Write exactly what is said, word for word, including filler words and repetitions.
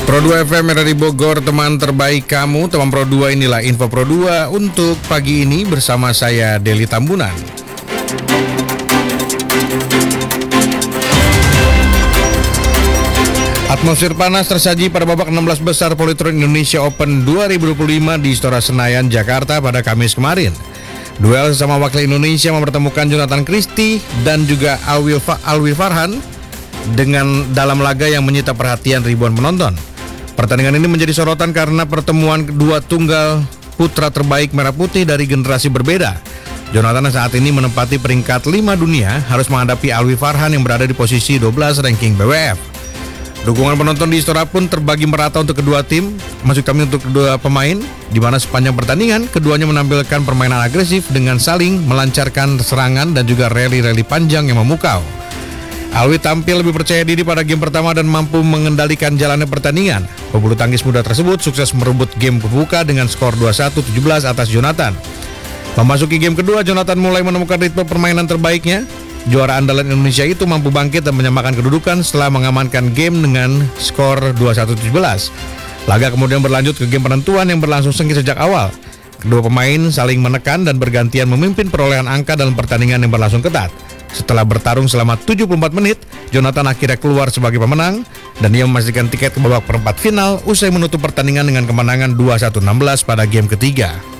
Pro dua F M dari Bogor, teman terbaik kamu, teman Pro dua, inilah info Pro dua untuk pagi ini bersama saya Deli Tambunan. Atmosfer panas tersaji pada babak enam belas besar Polytron Indonesia Open dua ribu dua puluh lima di Istora Senayan, Jakarta pada Kamis kemarin. Duel sesama wakil Indonesia mempertemukan Jonathan Christie dan juga Alwi, Alwi Farhan dengan dalam laga yang menyita perhatian ribuan penonton. Pertandingan ini menjadi sorotan karena pertemuan kedua tunggal putra terbaik merah putih dari generasi berbeda. Jonathan saat ini menempati peringkat lima dunia, harus menghadapi Alwi Farhan yang berada di posisi dua belas ranking B W F. Dukungan penonton di Istora pun terbagi merata untuk kedua tim, maksud kami untuk kedua pemain, di mana sepanjang pertandingan keduanya menampilkan permainan agresif dengan saling melancarkan serangan dan juga rally-rally panjang yang memukau. Alwi tampil lebih percaya diri pada game pertama dan mampu mengendalikan jalannya pertandingan. Pebulu tangkis muda tersebut sukses merebut game pembuka dengan skor dua puluh satu tujuh belas atas Jonathan. Memasuki game kedua, Jonathan mulai menemukan ritme permainan terbaiknya. Juara andalan Indonesia itu mampu bangkit dan menyamakan kedudukan setelah mengamankan game dengan skor dua puluh satu tujuh belas. Laga kemudian berlanjut ke game penentuan yang berlangsung sengit sejak awal. Kedua pemain saling menekan dan bergantian memimpin perolehan angka dalam pertandingan yang berlangsung ketat. Setelah bertarung selama tujuh puluh empat menit, Jonathan akhirnya keluar sebagai pemenang dan ia memastikan tiket ke babak perempat final usai menutup pertandingan dengan kemenangan dua puluh satu enam belas pada game ketiga.